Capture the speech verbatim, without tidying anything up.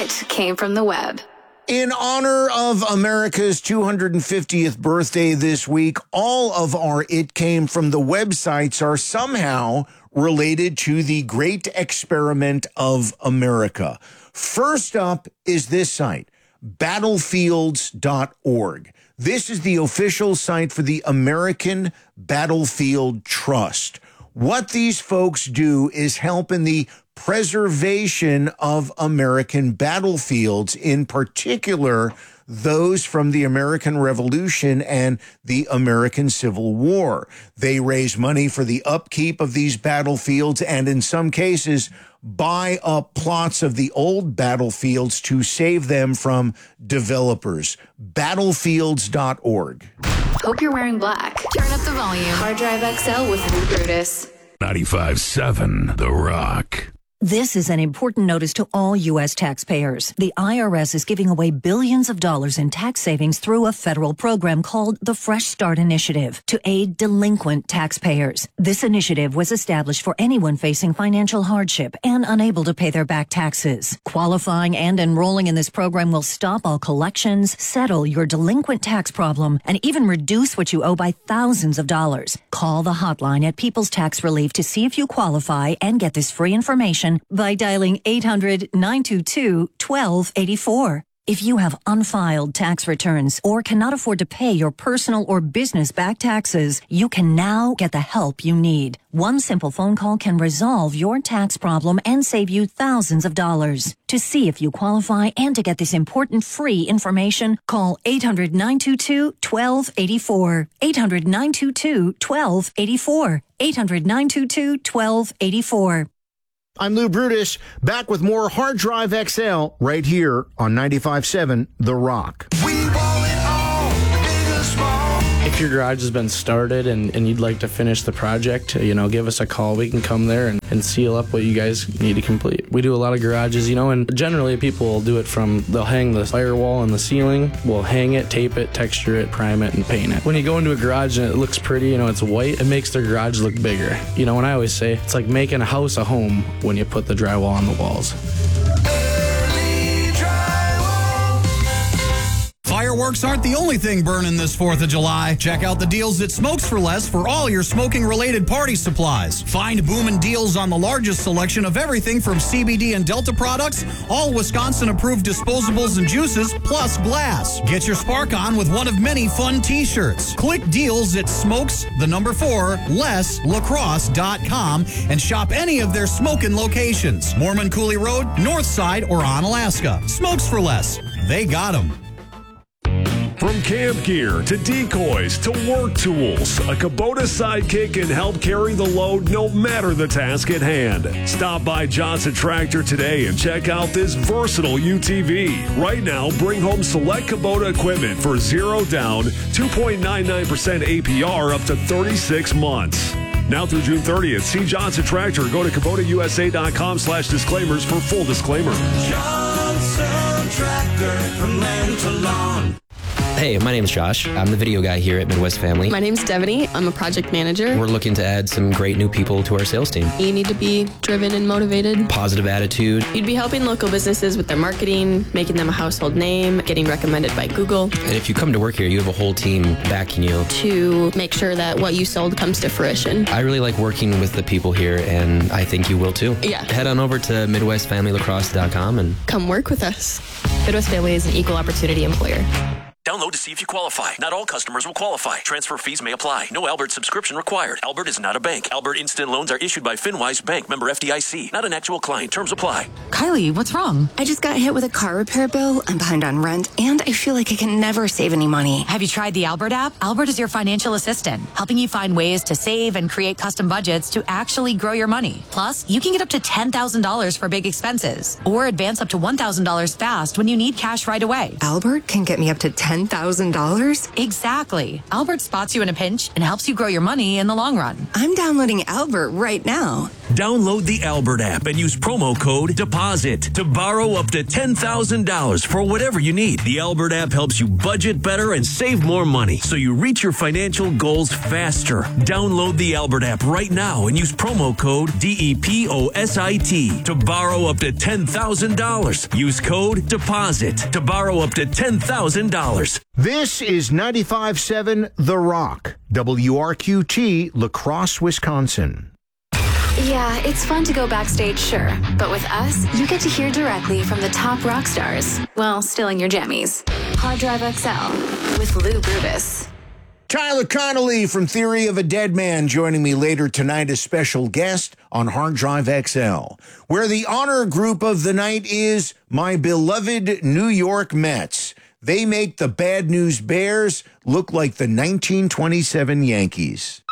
It came from the web. In honor of America's two hundred fiftieth birthday this week, all of our It Came From the websites are somehow related to the great experiment of America. First up is this site, battlefields dot org. This is the official site for the American Battlefield Trust. What these folks do is help in the preservation of American battlefields, in particular those from the American Revolution and the American Civil War. They raise money for the upkeep of these battlefields and in some cases buy up plots of the old battlefields to save them from developers. battlefields dot org. Hope you're wearing black. Turn up the volume. Hard Drive X L with Lou Brutus. ninety-five point seven The Rock. This is an important notice to all U S taxpayers. The I R S is giving away billions of dollars in tax savings through a federal program called the Fresh Start Initiative to aid delinquent taxpayers. This initiative was established for anyone facing financial hardship and unable to pay their back taxes. Qualifying and enrolling in this program will stop all collections, settle your delinquent tax problem, and even reduce what you owe by thousands of dollars. Call the hotline at People's Tax Relief to see if you qualify and get this free information by dialing eight hundred, nine two two, one two eight four. If you have unfiled tax returns or cannot afford to pay your personal or business back taxes, you can now get the help you need. One simple phone call can resolve your tax problem and save you thousands of dollars. To see if you qualify and to get this important free information, call eight hundred, nine two two, one two eight four. eight hundred, nine two two, one two eight four. eight hundred, nine two two, one two eight four. I'm Lou Brutus, back with more Hard Drive X L right here on ninety-five point seven The Rock. We want it all, big or small. If your garage has been started and, and you'd like to finish the project, you know, give us a call. We can come there and, and seal up what you guys need to complete. We do a lot of garages, you know, and generally people will do it from, they'll hang the firewall in the ceiling, we'll hang it, tape it, texture it, prime it, and paint it. When you go into a garage and it looks pretty, you know, it's white, it makes their garage look bigger. You know, and I always say, it's like making a house a home when you put the drywall on the walls. Fireworks aren't the only thing burning this fourth of July. Check out the deals at Smokes for Less for all your smoking-related party supplies. Find booming deals on the largest selection of everything from C B D and Delta products, all Wisconsin-approved disposables and juices, plus glass. Get your spark on with one of many fun T-shirts. Click deals at Smokes, the number four, less lacrosse dot com and shop any of their smoking locations. Mormon Coulee Road, North Side, or on Alaska. Smokes for Less. They got 'em. From camp gear to decoys to work tools, a Kubota Sidekick can help carry the load no matter the task at hand. Stop by Johnson Tractor today and check out this versatile U T V. Right now, bring home select Kubota equipment for zero down, two point nine nine percent A P R up to thirty-six months. Now through June thirtieth, see Johnson Tractor. Go to Kubota U S A dot com slash disclaimers for full disclaimer. Johnson Tractor, from land to lawn. Hey, my name's Josh. I'm the video guy here at Midwest Family. My name's Devaney. I'm a project manager. We're looking to add some great new people to our sales team. You need to be driven and motivated. Positive attitude. You'd be helping local businesses with their marketing, making them a household name, getting recommended by Google. And if you come to work here, you have a whole team backing you. To make sure that what you sold comes to fruition. I really like working with the people here, and I think you will too. Yeah. Head on over to Midwest Family Lacrosse dot com and come work with us. Midwest Family is an equal opportunity employer. Download to see if you qualify. Not all customers will qualify. Transfer fees may apply. No Albert subscription required. Albert is not a bank. Albert Instant Loans are issued by FinWise Bank, member F D I C. Not an actual client. Terms apply. Kylie, what's wrong? I just got hit with a car repair bill. I'm behind on rent, and I feel like I can never save any money. Have you tried the Albert app? Albert is your financial assistant, helping you find ways to save and create custom budgets to actually grow your money. Plus, you can get up to ten thousand dollars for big expenses, or advance up to one thousand dollars fast when you need cash right away. Albert can get me up to ten thousand dollars? Exactly. Albert spots you in a pinch and helps you grow your money in the long run. I'm downloading Albert right now. Download the Albert app and use promo code DEPOSIT to borrow up to ten thousand dollars for whatever you need. The Albert app helps you budget better and save more money so you reach your financial goals faster. Download the Albert app right now and use promo code D E P O S I T to borrow up to ten thousand dollars. Use code DEPOSIT to borrow up to ten thousand dollars. This is ninety-five point seven The Rock, W R Q T, La Crosse, Wisconsin. Yeah, it's fun to go backstage, sure. But with us, you get to hear directly from the top rock stars. Well, still in your jammies. Hard Drive X L with Lou Brutus. Tyler Connolly from Theory of a Dead Man joining me later tonight as special guest on Hard Drive X L, where the honor group of the night is my beloved New York Mets. They make the Bad News Bears look like the nineteen twenty-seven Yankees.